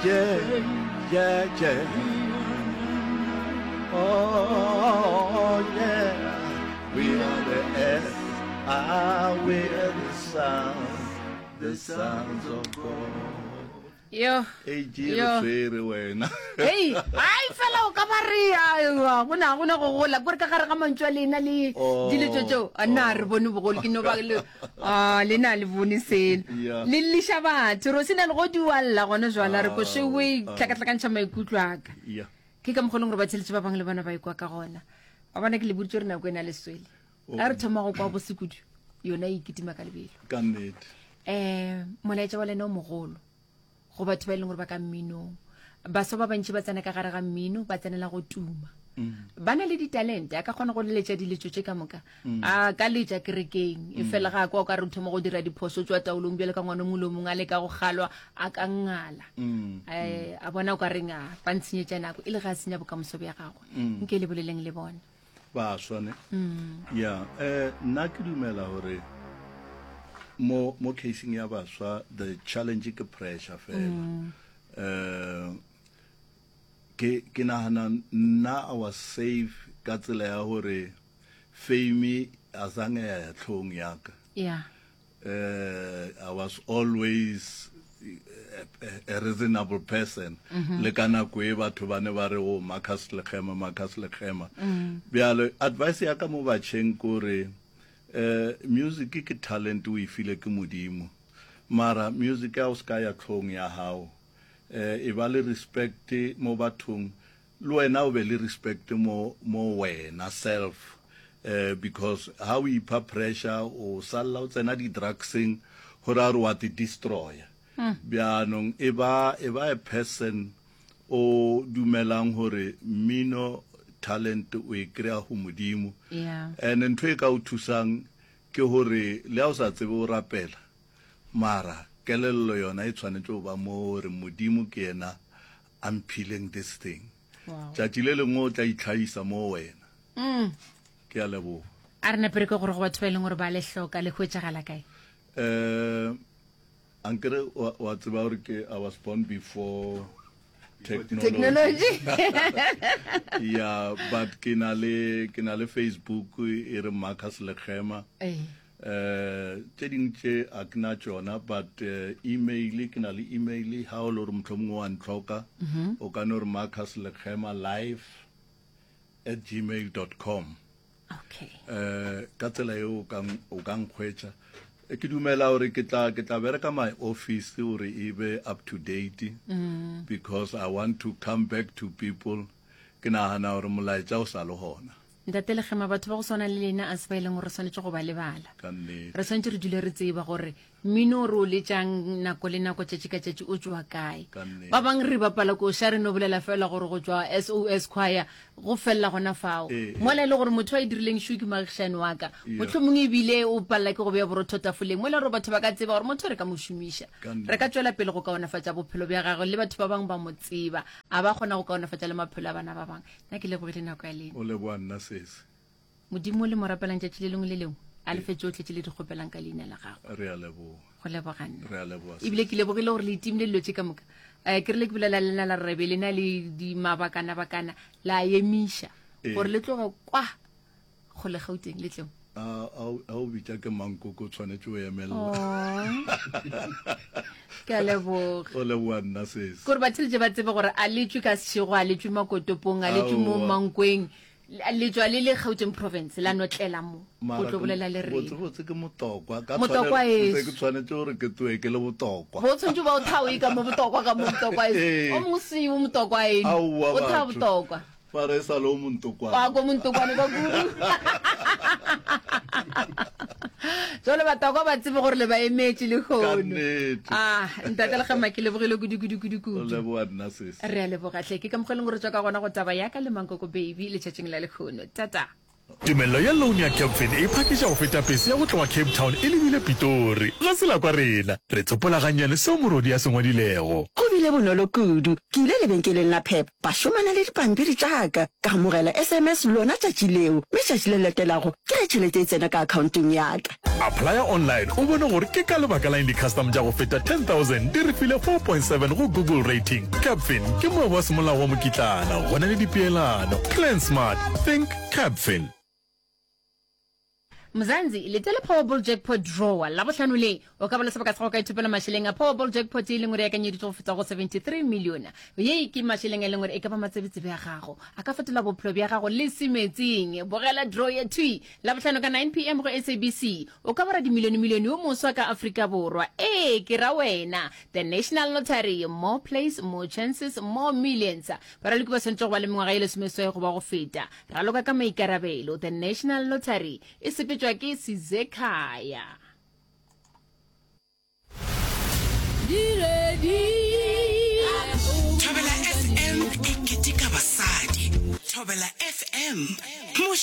yeah, yeah, yeah. Oh, yeah. We are the earth, we are the sons of God. Yo. Hey, Yo. Hey, ai fela o ka baria gona go gola gore ka gare ga mantswa lena le dile tšotšo ana re bone bogolo ke no ba le lena le bone sena le lisha batho ro sena le go diwalla gona jwala re ko shewe tlakatlakantšha maikutlo aka ke ka mogolong gore ba tsheletse ba bang le bana ba ikwa ka gona ba bana ke le butse re nako ena le swele a re thoma go kwa bosekudu yona e ikitima ka lebelo ka nnete molaetša wa lena o mogolo go batho ba e leng gore ba ka mminong baso ba bantši ba tsena ka gare ga mmino ba tsenela go tuma ba na le ditalente a ka kgona go leletša diletšo tše ka moka a ka letša kerekeng e fela ga kwa o ka re thoma go dira diphoso tswa taolong bjale ka ngwana mongwe le mongwe a le ka go kgalwa a ka ngala a bona o ka reng a ba ntshenyetša nako e le ga a senya bokamoso bja gagwe nke le boleleng le bona baswane ya nna ke dumela gore mo casing ya baswa the challenge ke pressure fela ke nahana nna I was safe ka tsela ya gore fame azange ya tlhong yaka I was always a reasonable person le kana go e batho ba ne ba re o Marcus Lekhema bjale advice ya ka mo batšheng gore music ke talent o e file ke modimo mara music ya o ska ya tlhong ya hao e ba le respect mo bathong le wena o be le respect mo wena self because how you put pressure o sala o tsena di drugsing hora ro wa di destroy bianong e ba a person o dumelang hore mino talent o e krea go modimo and ntwe ka o thusang ke hore le o sa tsebe o rapela mara kelello yona e tshwanetse o ba mo re modimo ke ena I'm feeling this thing tšatši le lengwe o tla itlhaisa mo wena ke a lebo a re napere ke gore go batho ba e leng gore ba le hloka le hwetšagala kae ankere wa tseba gore ke I was born before technology yeah but kena le Facebook e re Marcus Lekhema tše dingwe a kena tšona but email kena le email ha o le gore mohlomongwe wa ntlhoka o ka no re Marcus Lekhema live@gmail.com ka tsela eo o ka nkgwetša ke dumela gore ke tla bereka my office gore e be up to date because I want to come back to people ke nagana gore molaetša o sa le gona ntate Lekhema batho ba go swana le lena a se ba e leng gore re tshwanetse go ba lebala re tshwanetse re dule re tseba gore mmino re o letšang nako le nako tšatši ka tšatši o tswa kae ba bang re bapala ko sha re no bolela fela gore go tswa SOS choir go fella gona fao mola le gore motho a dirileng shuki magishane wa ka mohlomongwe ebile o palla ke go beya borotho tafoleng mola re batho ba ka tseba gore motho re ka mo shumisha re ka tswela pele go kaonafatša bophelo bja gagwe le batho ba bang ba mo tseba a ba kgona go kaonafatša le maphelo a bana ba bang nna ke lebogile nako ya lena o leboa nna sese modimo le morapelang tšatši le lengwe le lengwe a lefe tsotlhe tše le di kgopelang ka leina la gago re a leboga go leboganna re a leboga ebile ke lebogile gore le itimile dilo tše ka moka ke re le ke bolela lena la rrebe lena le dimabakana la emiša gore le tloga kwa go le Gauteng le tleng a o bitša ke mankoko tshwanetse o emelela ke a leboga o leboga nna sese gore batho le tše ba tsebe gore a letswe ka sešego a letswe makotopong a letswe mo mankweng le tswa le Gauteng province la notlela mo go tlo bolela le re botse ke motokwa ke tshwanetse gore ke tsoe ke le botokwa bo tshwanetse ba o thawe ka mo botokwa o mosiwo motokwa ene o tha botokwa fa re sa lo montokwa go montokwane ka guru jole batokwa ba tsebe gore le ba emetse le kgono ntate Lekhema ke lebogile kudu re a lebogatlhe ke ka mogeleng gore tswa ka gona go taba yaka le mankoko baby le tšhatšeng la lekgono tata tumello ya loan ya Capfin e phakisa go feta pese ya go tloga Cape Town e lebile Pitori ga se la kwa rena re tsopolaganyane seo morodi ya sengwadilego bile bonolo kudu ke ile lebenkeleng la Pep ba shomana le dipampiri jaaka ka mogela SMS lona tšatši leo mme tšatši le latelago ke re tšhelete e tsena ka accountong ya ka. Apply online o bone gore ke ka lebaka la di-custom tša go feta 10,000 di re file 4.7 go Google rating. Capfin ke moa wa semolao wa mokitlana go na le dipeelano. Plan smart, think Capfin. Mzansi letele Powerball jackpot drawer la bohlano le o ka bala sebaka sa go ka ithupela masheleng a Powerball jackpot e leng gore ya ka nyedi go feta go 73 million ye ke masheleng e leng gore e ka ba matsebetsebe ya gago a ka fetola bophelo bja gago le semetsing bogela draw ya 2 la bohlano ka 9 PM go SABC o ka bara dimilione o moswa ka Afrika Borwa ke ra wena the National Lottery, more plays, more chances, more millions para le go ba sentse go ba le mengwaga ile semeswe go ba go feta ra loka ka maikarabelo the National Lottery e sepetswa ke Sizekhaya. Thobela FM e ketika basadi. Thobela FM